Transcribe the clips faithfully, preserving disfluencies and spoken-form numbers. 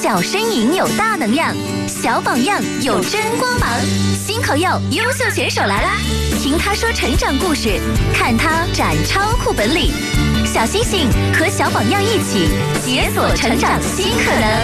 小身影有大能量，小榜样有真光芒。新口柚优秀选手来啦！听他说成长故事，看他展超酷本领。小星星和小榜样一起解锁成长新可能。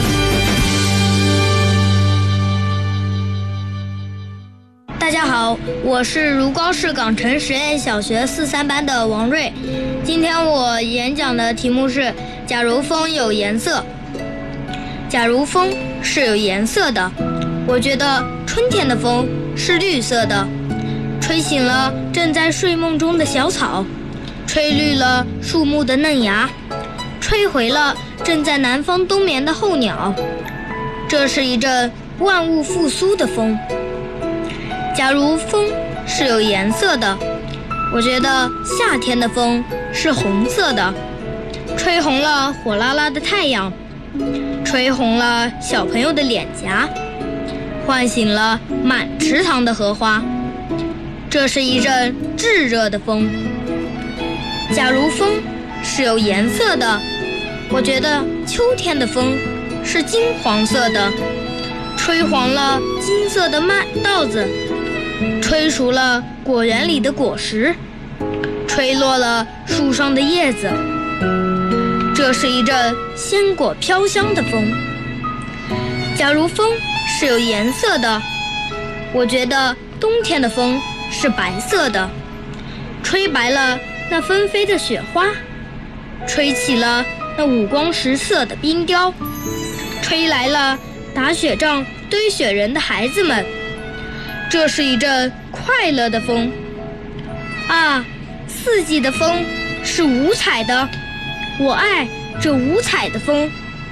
大家好，我是如皋市港城实验小学四三班的王瑞。今天我演讲的题目是：假如风有颜色。假如风是有颜色的，我觉得春天的风是绿色的，吹醒了正在睡梦中的小草，吹绿了树木的嫩芽，吹回了正在南方冬眠的候鸟。这是一阵万物复苏的风。假如风是有颜色的，我觉得夏天的风是红色的，吹红了火辣辣的太阳，吹红了小朋友的脸颊，唤醒了满池塘的荷花。这是一阵炙热的风。假如风是有颜色的，我觉得秋天的风是金黄色的，吹黄了金色的麦稻子，吹熟了果园里的果实，吹落了树上的叶子。这是一阵鲜果飘香的风。假如风是有颜色的，我觉得冬天的风是白色的，吹白了那纷飞的雪花，吹起了那五光十色的冰雕，吹来了打雪仗堆雪人的孩子们。这是一阵快乐的风。啊，四季的风是五彩的，我爱这五彩的风。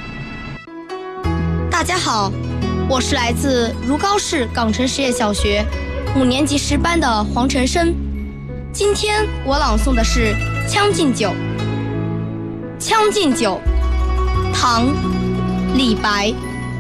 大家好，我是来自如皋市港城实验小学五年级十班的黄晨生。今天我朗诵的是《将进酒》。《将进酒》，唐·李白。